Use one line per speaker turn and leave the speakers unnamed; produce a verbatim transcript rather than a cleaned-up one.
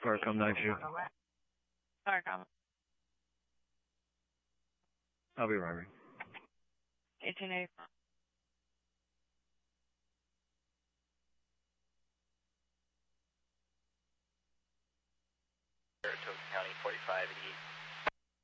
Carcom night shift.
Carcom.
I'll be arriving.
eighteen eighty-four.
Saratoga County forty-five eighty-eight.